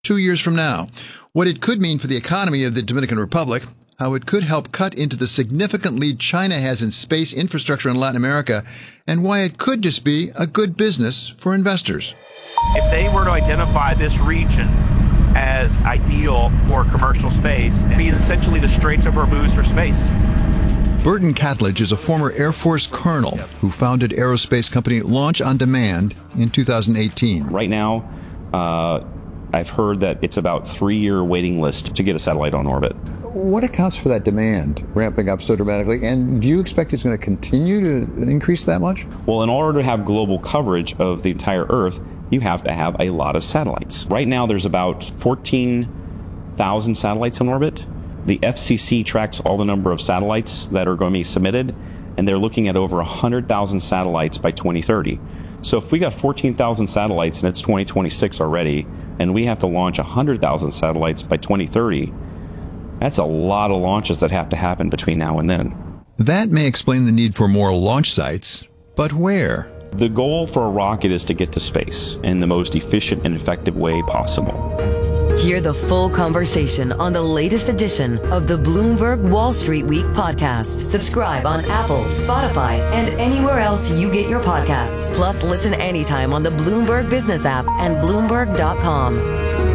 2 years from now, what it could mean for the economy of the Dominican Republic, how it could help cut into the significant lead China has in space infrastructure in Latin America, and why it could just be a good business for investors. If they were to identify this region as ideal for commercial space, it'd be essentially the Straits of Hormuz for space. Burton Catledge is a former Air Force colonel who founded aerospace company Launch on Demand in 2018. Right now, I've heard that it's about 3-year waiting list to get a satellite on orbit. What accounts for that demand ramping up so dramatically? And do you expect it's going to continue to increase that much? Well, in order to have global coverage of the entire Earth, you have to have a lot of satellites. Right now, there's about 14,000 satellites in orbit. The FCC tracks all the number of satellites that are going to be submitted, and they're looking at over 100,000 satellites by 2030. So if we got 14,000 satellites and it's 2026 already, and we have to launch 100,000 satellites by 2030, that's a lot of launches that have to happen between now and then. That may explain the need for more launch sites, but where? The goal for a rocket is to get to space in the most efficient and effective way possible. Hear the full conversation on the latest edition of the Bloomberg Wall Street Week podcast. Subscribe on Apple, Spotify, and anywhere else you get your podcasts. Plus, listen anytime on the Bloomberg Business app and Bloomberg.com.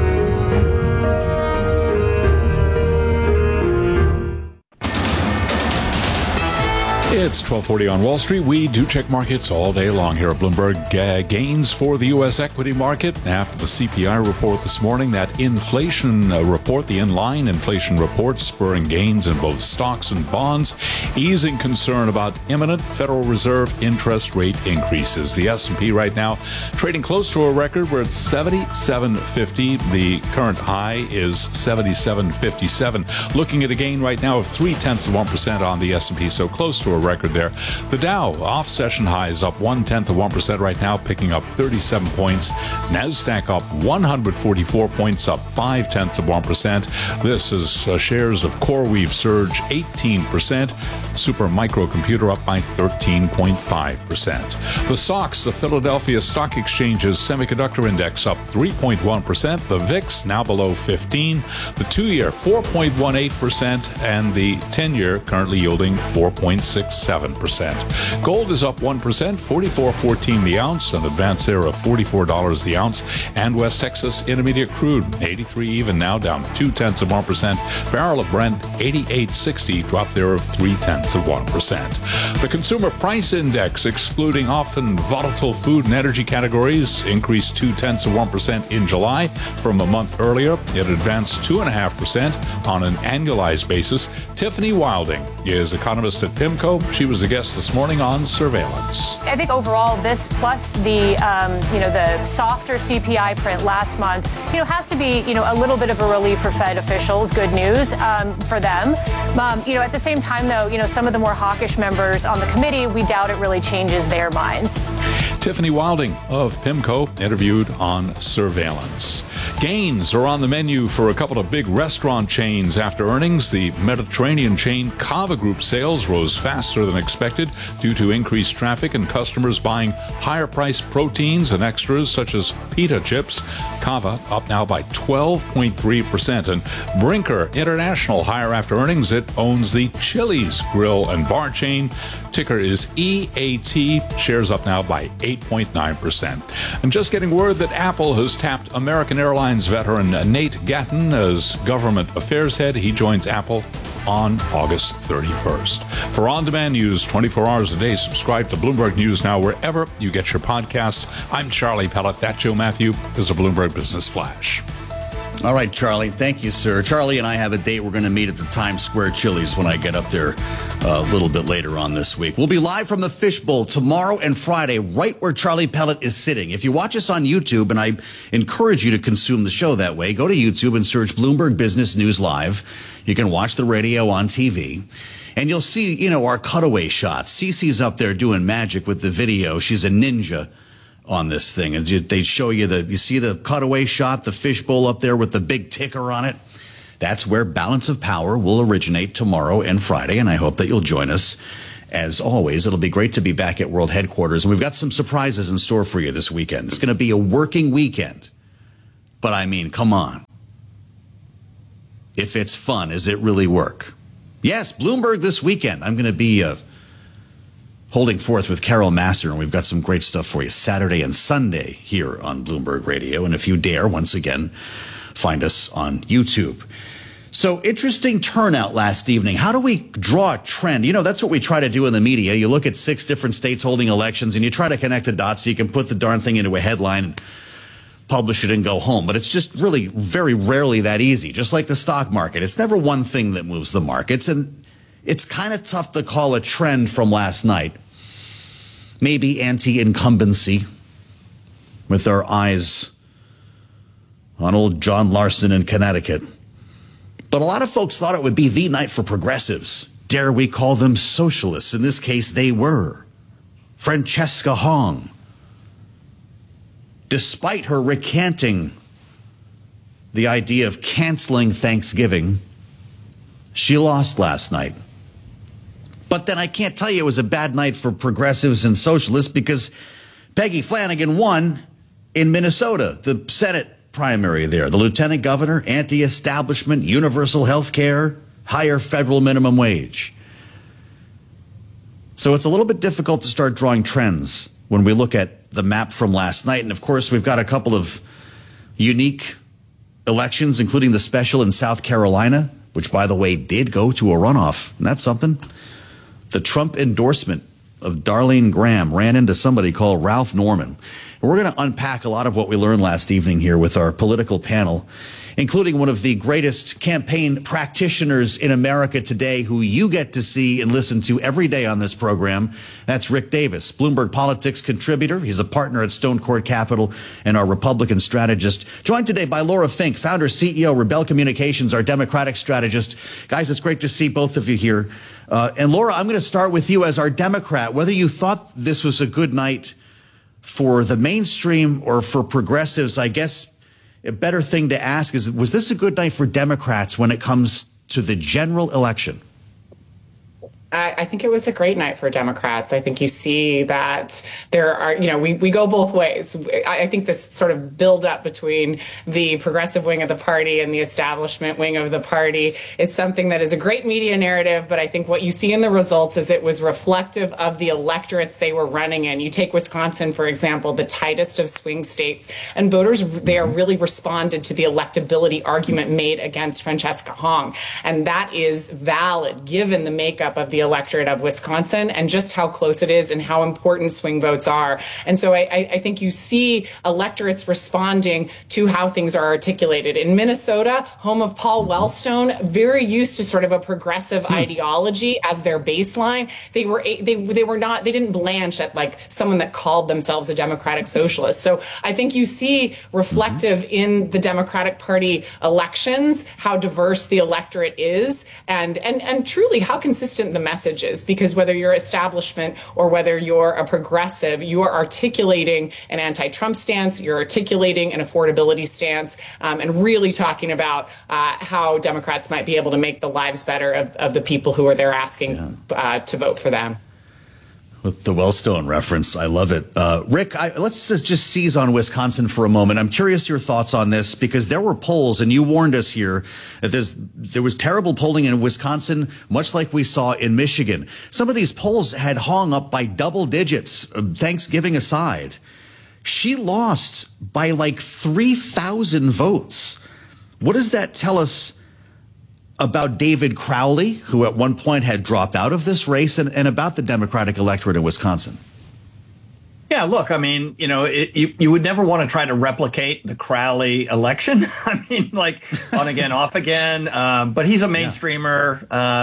It's 12:40 on Wall Street. We do check markets all day long here at Bloomberg. Gains for the U.S. equity market after the CPI report this morning. That inflation report, the inline inflation report, spurring gains in both stocks and bonds, easing concern about imminent Federal Reserve interest rate increases. The S&P right now trading close to a record. We're at 77.50. The current high is 77.57. Looking at a gain right now of 0.3% on the S&P, so close to a record there. The Dow off session highs up 0.1% right now, picking up 37 points. NASDAQ up 144 points, up 0.5%. This is shares of CoreWeave surge 18%. Super Microcomputer up by 13.5%. The SOX, the Philadelphia Stock Exchange's semiconductor index, up 3.1%. The VIX now below 15. The 2-year 4.18%, and the 10-year currently yielding 4.67%. Gold is up 1%, $44.14 the ounce, an advance there of $44 the ounce. And West Texas Intermediate crude, 83 even now, down 0.2%. Barrel of Brent, 88.60, drop there of 0.3%. The Consumer Price Index, excluding often volatile food and energy categories, increased 0.2% in July from a month earlier. It advanced 2.5% on an annualized basis. Tiffany Wilding is economist at PIMCO. She was a guest this morning on Surveillance. I think overall this plus the the softer CPI print last month, has to be, a little bit of a relief for Fed officials. Good news for them. At the same time, though, some of the more hawkish members on the committee, we doubt it really changes their minds. Tiffany Wilding of PIMCO interviewed on Surveillance. Gains are on the menu for a couple of big restaurant chains after earnings. The Mediterranean chain Cava Group sales rose faster than expected due to increased traffic and customers buying higher-priced proteins and extras such as pita chips. Cava up now by 12.3%. And Brinker International higher after earnings. It owns the Chili's grill and bar chain. Ticker is EAT. Shares up now by 8.9%. And just getting word that Apple has tapped American Airlines veteran Nate Gatton as government affairs head. He joins Apple on August 31st. For on-demand news 24 hours a day, subscribe to Bloomberg News Now wherever you get your podcasts. I'm Charlie Pellet. That Joe Matthew is a Bloomberg Business Flash. All right, Charlie. Thank you, sir. Charlie and I have a date. We're going to meet at the Times Square Chili's when I get up there a little bit later on this week. We'll be live from the Fishbowl tomorrow and Friday, right where Charlie Pellet is sitting. If you watch us on YouTube, and I encourage you to consume the show that way, go to YouTube and search Bloomberg Business News Live. You can watch the radio on TV. And you'll see, our cutaway shots. Cece's up there doing magic with the video. She's a ninja on this thing. And they show you you see the cutaway shot, the fishbowl up there with the big ticker on it. That's where Balance of Power will originate tomorrow and Friday. And I hope that you'll join us. As always, it'll be great to be back at World Headquarters. And we've got some surprises in store for you this weekend. It's going to be a working weekend. But I mean, come on. If it's fun, does it really work? Yes, Bloomberg this weekend. I'm going to be holding forth with Carol Master, and we've got some great stuff for you Saturday and Sunday here on Bloomberg Radio. And if you dare, once again, find us on YouTube. So interesting turnout last evening. How do we draw a trend? You know, that's what we try to do in the media. You look at 6 different states holding elections and you try to connect the dots so you can put the darn thing into a headline and publish it and go home. But it's just really very rarely that easy. Just like the stock market. It's never one thing that moves the markets. And it's kind of tough to call a trend from last night. Maybe anti-incumbency with our eyes on old John Larson in Connecticut. But a lot of folks thought it would be the night for progressives. Dare we call them socialists? In this case, they were. Francesca Hong. Despite her recanting the idea of canceling Thanksgiving, she lost last night. But then I can't tell you it was a bad night for progressives and socialists because Peggy Flanagan won in Minnesota, the Senate primary there. The lieutenant governor, anti-establishment, universal health care, higher federal minimum wage. So it's a little bit difficult to start drawing trends when we look at the map from last night. And of course, we've got a couple of unique elections, including the special in South Carolina, which, by the way, did go to a runoff. And that's something. The Trump endorsement of Darlene Graham ran into somebody called Ralph Norman. And we're going to unpack a lot of what we learned last evening here with our political panel, including one of the greatest campaign practitioners in America today, who you get to see and listen to every day on this program. That's Rick Davis, Bloomberg Politics contributor. He's a partner at Stone Court Capital and our Republican strategist. Joined today by Laura Fink, founder, CEO, Rebel Communications, our Democratic strategist. Guys, it's great to see both of you here. And Laura, I'm going to start with you as our Democrat. Whether you thought this was a good night for the mainstream or for progressives, I guess a better thing to ask is, was this a good night for Democrats when it comes to the general election? I think it was a great night for Democrats. I think you see that there are, we go both ways. I think this sort of build up between the progressive wing of the party and the establishment wing of the party is something that is a great media narrative. But I think what you see in the results is it was reflective of the electorates they were running in. You take Wisconsin, for example, the tightest of swing states, and voters there really responded to the electability argument made against Francesca Hong. And that is valid given the makeup of the electorate of Wisconsin and just how close it is and how important swing votes are. And so I think you see electorates responding to how things are articulated. In Minnesota, home of Paul Wellstone, very used to sort of a progressive ideology as their baseline. They didn't blanch at like someone that called themselves a Democratic Socialist. So I think you see reflective in the Democratic Party elections how diverse the electorate is and truly how consistent the message is, because whether you're establishment or whether you're a progressive, you are articulating an anti-Trump stance, you're articulating an affordability stance, and really talking about how Democrats might be able to make the lives better of the people who are there asking to vote for them. With the Wellstone reference, I love it. Rick, let's just seize on Wisconsin for a moment. I'm curious your thoughts on this, because there were polls, and you warned us here that there was terrible polling in Wisconsin, much like we saw in Michigan. Some of these polls had Hong up by double digits, Thanksgiving aside. She lost by like 3,000 votes. What does that tell us about David Crowley, who at one point had dropped out of this race, and about the Democratic electorate in Wisconsin? Yeah, look, I mean, you would never want to try to replicate the Crowley election. I mean, like on again, off again. But he's a mainstreamer,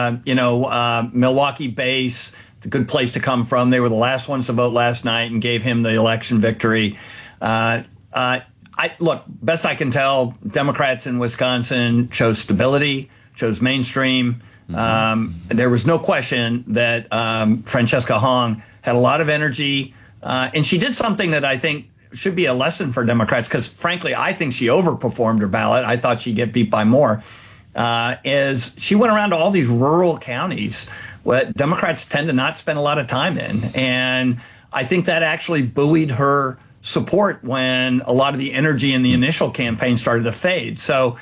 Milwaukee base, it's a good place to come from. They were the last ones to vote last night and gave him the election victory. Look, best I can tell, Democrats in Wisconsin chose stability, chose mainstream. There was no question that Francesca Hong had a lot of energy, and she did something that I think should be a lesson for Democrats, because frankly, I think she overperformed her ballot. I thought she'd get beat by more. Is she went around to all these rural counties what Democrats tend to not spend a lot of time in, and I think that actually buoyed her support when a lot of the energy in the initial campaign started to fade. So